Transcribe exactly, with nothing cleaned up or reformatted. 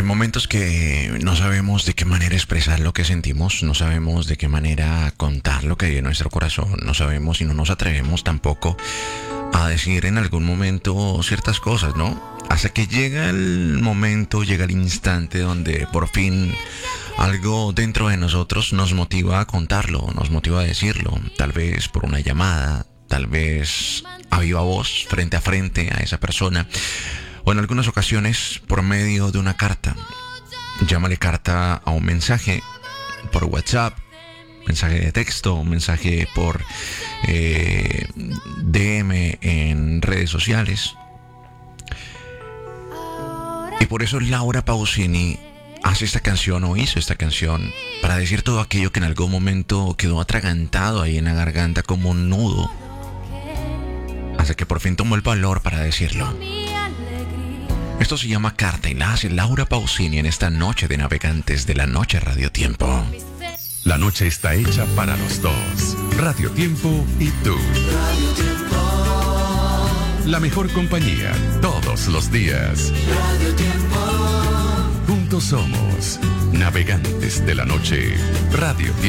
Hay momentos que no sabemos de qué manera expresar lo que sentimos, no sabemos de qué manera contar lo que hay en nuestro corazón, no sabemos y no nos atrevemos tampoco a decir en algún momento ciertas cosas, ¿no? Hasta que llega el momento, llega el instante donde por fin algo dentro de nosotros nos motiva a contarlo, nos motiva a decirlo, tal vez por una llamada, tal vez a viva voz, frente a frente a esa persona, o en algunas ocasiones por medio de una carta. Llámale carta a un mensaje por WhatsApp, mensaje de texto, un mensaje por eh, D M en redes sociales. Y por eso Laura Pausini hace esta canción o hizo esta canción para decir todo aquello que en algún momento quedó atragantado ahí en la garganta como un nudo, hasta que por fin tomó el valor para decirlo. Esto se llama Carta y la hace Laura Pausini en esta noche de Navegantes de la Noche Radio Tiempo. La noche está hecha para los dos. Radio Tiempo y tú. Radio Tiempo. La mejor compañía todos los días. Radio Tiempo. Juntos somos Navegantes de la Noche. Radio Tiempo.